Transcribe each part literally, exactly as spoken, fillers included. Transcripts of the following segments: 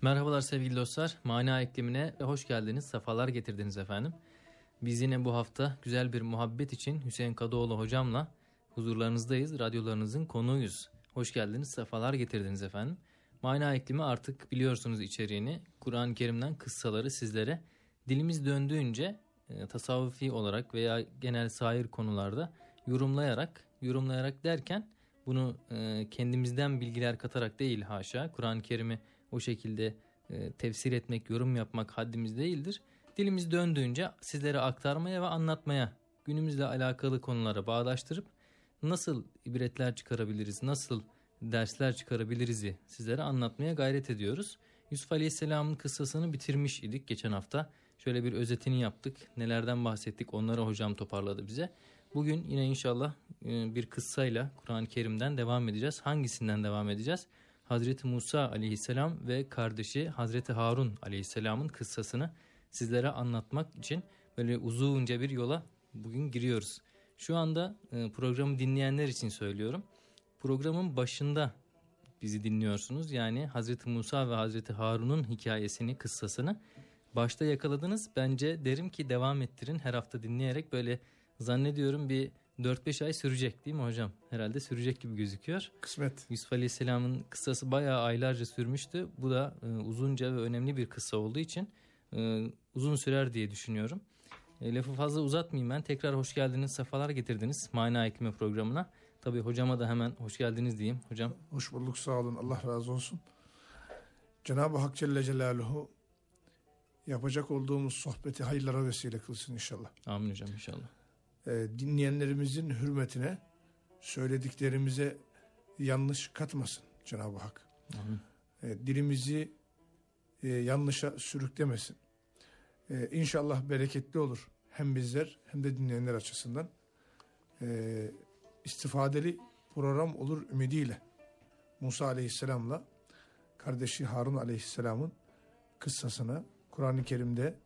Merhabalar sevgili dostlar. Mana iklimine hoş geldiniz. Sefalar getirdiniz efendim. Biz yine bu hafta güzel bir muhabbet için Hüseyin Kadıoğlu hocamla huzurlarınızdayız. Radyolarınızın konuğuyuz. Hoş geldiniz. Sefalar getirdiniz efendim. Mana iklimi artık biliyorsunuz içeriğini. Kur'an-ı Kerim'den kıssaları sizlere dilimiz döndüğünce e, tasavvufi olarak veya genel sair konularda yorumlayarak, yorumlayarak derken bunu e, kendimizden bilgiler katarak değil haşa. Kur'an-ı Kerim'i o şekilde e, tefsir etmek, yorum yapmak haddimiz değildir. Dilimiz döndüğünce sizlere aktarmaya ve anlatmaya, günümüzle alakalı konulara bağdaştırıp nasıl ibretler çıkarabiliriz, nasıl dersler çıkarabiliriz'i sizlere anlatmaya gayret ediyoruz. Yusuf Aleyhisselam'ın kıssasını bitirmiş idik geçen hafta. Şöyle bir özetini yaptık. Nelerden bahsettik onları hocam toparladı bize. Bugün yine inşallah bir kıssayla Kur'an-ı Kerim'den devam edeceğiz. Hangisinden devam edeceğiz? Hazreti Musa Aleyhisselam ve kardeşi Hazreti Harun Aleyhisselam'ın kıssasını sizlere anlatmak için böyle uzunca bir yola bugün giriyoruz. Şu anda programı dinleyenler için söylüyorum. Programın başında bizi dinliyorsunuz. Yani Hazreti Musa ve Hazreti Harun'un hikayesini, kıssasını başta yakaladınız. Bence derim ki devam ettirin her hafta dinleyerek, böyle zannediyorum bir dört beş ay sürecek değil mi hocam? Herhalde sürecek gibi gözüküyor. Kısmet. Yusuf Aleyhisselam'ın kıssası bayağı aylarca sürmüştü. Bu da e, uzunca ve önemli bir kıssa olduğu için e, uzun sürer diye düşünüyorum. E, lafı fazla uzatmayayım ben. Tekrar hoş geldiniz, sefalar getirdiniz Mana Eklime programına. Tabii hocama da hemen hoş geldiniz diyeyim. Hocam. Hoş bulduk, sağ olun, Allah razı olsun. Cenab-ı Hak Celle Celaluhu yapacak olduğumuz sohbeti hayırlara vesile kılsın inşallah. Amin hocam inşallah. Ee, dinleyenlerimizin hürmetine söylediklerimize yanlış katmasın Cenab-ı Hak. Amin. Ee, dilimizi e, yanlışa sürüklemesin. Ee, İnşallah bereketli olur hem bizler hem de dinleyenler açısından. Ee, istifadeli program olur ümidiyle Musa Aleyhisselam'la kardeşi Harun Aleyhisselam'ın kıssasına Kur'an-ı Kerim'de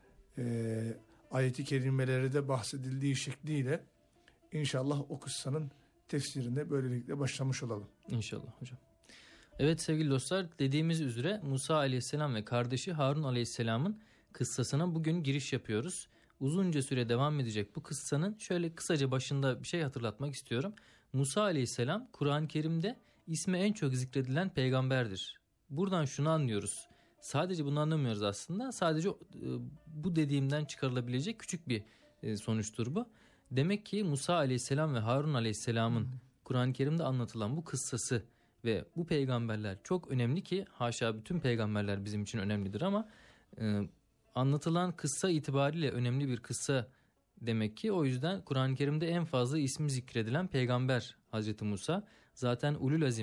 e, ayet-i kerimeleri de bahsedildiği şekliyle inşallah o kıssanın tefsirine böylelikle başlamış olalım. İnşallah hocam. Evet sevgili dostlar, dediğimiz üzere Musa Aleyhisselam ve kardeşi Harun Aleyhisselam'ın kıssasına bugün giriş yapıyoruz. Uzunca süre devam edecek bu kıssanın şöyle kısaca başında bir şey hatırlatmak istiyorum. Musa Aleyhisselam Kur'an-ı Kerim'de ismi en çok zikredilen peygamberdir. Buradan şunu anlıyoruz. Sadece bunu anlamıyoruz aslında. Sadece bu dediğimden çıkarılabilecek küçük bir sonuçtur bu. Demek ki Musa Aleyhisselam ve Harun Aleyhisselam'ın Kur'an-ı Kerim'de anlatılan bu kıssası ve bu peygamberler çok önemli ki haşa bütün peygamberler bizim için önemlidir ama e, anlatılan kıssa itibariyle önemli bir kıssa demek ki. O yüzden Kur'an-ı Kerim'de en fazla ismi zikredilen peygamber Hazreti Musa. Zaten ulul azim